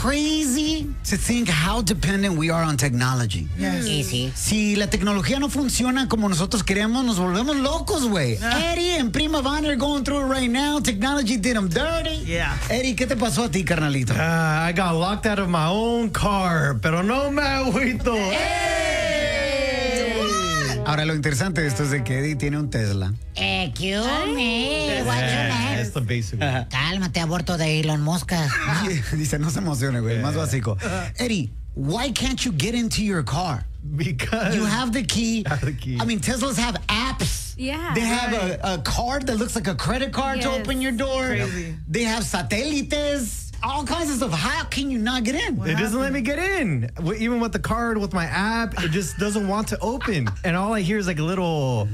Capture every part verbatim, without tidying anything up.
crazy to think how dependent we are on technology? Yes. Easy. Si la tecnología no funciona como nosotros queremos, nos volvemos locos, güey. Eddie and Prima Van are going through it right now. Technology did them dirty. Yeah. Eddie, ¿qué te pasó a ti, carnalito? Uh, I got locked out of my own car, pero no me agüito. Ahora, lo interesante de esto es de que Eddie tiene un Tesla. Excuse me. What's your Yeah, name? that's the basic one. Cálmate, aborto de Elon Musk. Dice, no se emocione, güey. Más básico. Eddie, why can't you get into your car? Because You have the key. I have the key. I mean, Teslas have apps. Yeah. They have a, a card that looks like a credit card to Yes. open your door. Crazy. They have satélites. All kinds of stuff. How can you not get in? it doesn't let me get in. W- Even with the card, with my app, it just doesn't want to open. And all I hear is like a little,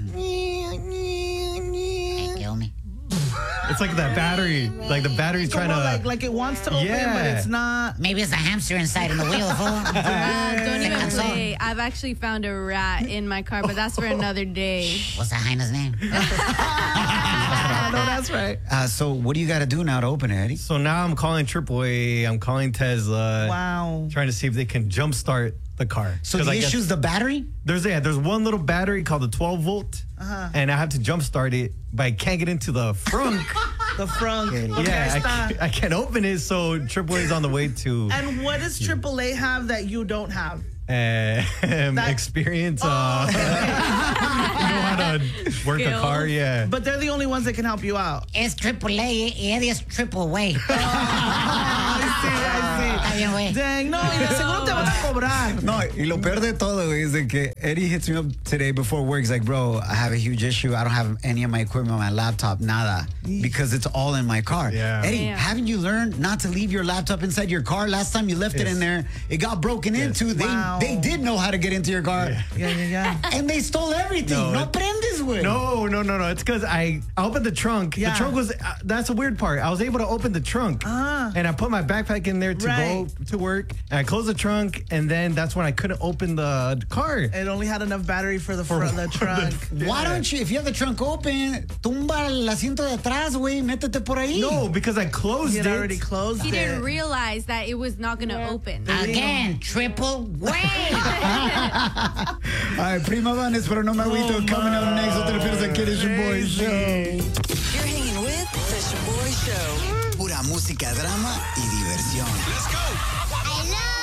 Kill me. it's like that battery. Like the battery's trying Como to. like, like it wants to open, Yeah. but it's not. Maybe it's a hamster inside in the wheel, fool. Uh, don't even cansó. play. I've actually found a rat in my car, but that's for another day. What's that hyena's name? I know that's right. Uh, so what do you got to do now to open it, Eddie? So now I'm calling triple A. I'm calling Tesla. Wow. Trying to see if they can jumpstart the car. So 'Cause the I guess issue's the battery? There's yeah, there's one little battery called the twelve volt, and I have to jumpstart it, but I can't get into the frunk. The front. Okay, yeah, I está. can't, I can't open it. So triple A is on the way to And what does triple A have that you don't have? uh, experience. Uh, Oh, know how to work a Skills. car. Yeah. But they're the only ones that can help you out. Es triple A y Eddie es triple way. I see, I Está bien, güey. see. Dang, no, y de seguro te van a cobrar. No, y lo peor de todo güey, is de que Eddie hits me up today before work. He's like, bro, I have a huge issue. I don't have any of my equipment on my laptop, nada, because it's all in my car. Yeah. Eddie, Yeah. haven't you learned not to leave your laptop inside your car? Last time you left it Yes. in there, it got broken Yes. into. They Wow. they did know how to get into your car, Yeah. Yeah, yeah, yeah. and they stole everything. No, No, it- prendes, güey. No, no, no, no. It's because I, I opened the trunk. Yeah. The trunk was, uh, that's the weird part. I was able to open the trunk. Ah. And I put my backpack in there to Right. go to work. And I closed the trunk. And then that's when I couldn't open the car. It only had enough battery for the For- front, the trunk. Why Yeah. don't you, if you have the trunk open, tumba el asiento de atrás, güey, métete por ahí. No, because I closed He it. had already closed He it. didn't realize that it was not going to open. Again, triple way. All right, Prima Vanes, pero no me agüito. Oh, Coming up next, no te lo pierdas aquí en el Shaboy Show. You're hanging with The Shaboy Show. Pura música, drama y diversión. Let's go.